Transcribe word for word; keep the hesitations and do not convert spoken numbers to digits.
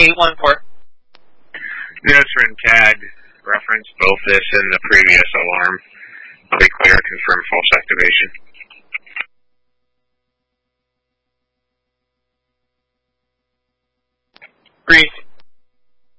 eight one four. Notes for N C A D reference both this and the previous alarm. I'll be clear, confirm false activation. Agreed.